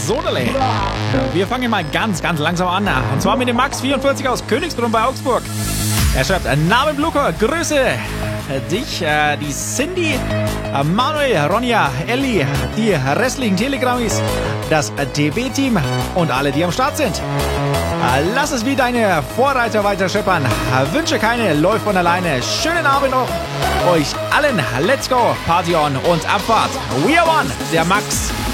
Sodele. Wir fangen mal ganz langsam an. Und zwar mit dem Max 44 aus Königsbrunn bei Augsburg. Er schreibt, Name Blucher, Grüße dich, die Cindy, Manuel, Ronja, Elli, die restlichen Telegrammis, das TB-Team und alle, die am Start sind. Lass es wie deine Vorreiter weiter scheppern. Wünsche keine, läuft von alleine. Schönen Abend noch. Euch allen, let's go, Party on und Abfahrt. We are one, der Max.